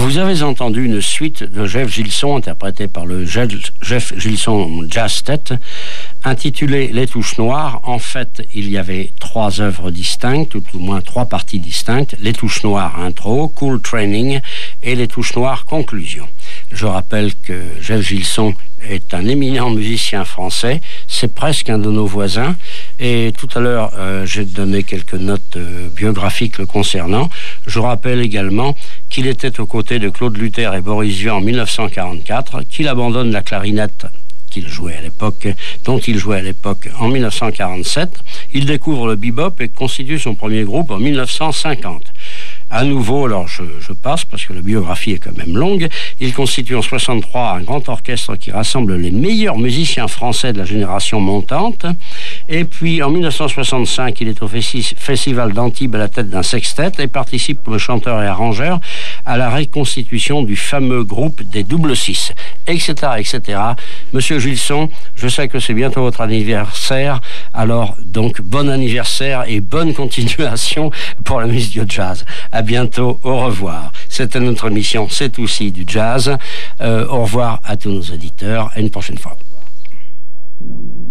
Vous avez entendu une suite de Jeff Gilson, interprétée par le Jeff Gilson Jazz Quartet, intitulée Les Touches Noires. En fait, il y avait 3 œuvres distinctes, ou tout au moins 3 parties distinctes. Les Touches Noires intro, Cool Training et Les Touches Noires conclusion. Je rappelle que Jeff Gilson est un éminent musicien français, c'est presque un de nos voisins, et tout à l'heure j'ai donné quelques notes biographiques le concernant. Je rappelle également qu'il était aux côtés de Claude Luther et Boris Vian en 1944, qu'il abandonne la clarinette dont il jouait à l'époque en 1947. Il découvre le bebop et constitue son premier groupe en 1950. À nouveau, alors je passe parce que la biographie est quand même longue, il constitue en 1963 un grand orchestre qui rassemble les meilleurs musiciens français de la génération montante. Et puis en 1965, il est au Festival d'Antibes à la tête d'un sextet et participe comme chanteur et arrangeur à la reconstitution du fameux groupe des Double Six, etc., etc. Monsieur Gilson, je sais que c'est bientôt votre anniversaire, alors donc bon anniversaire et bonne continuation pour la musique du jazz. À bientôt, au revoir. C'était notre émission, c'est aussi du jazz. Au revoir à tous nos auditeurs, à une prochaine fois.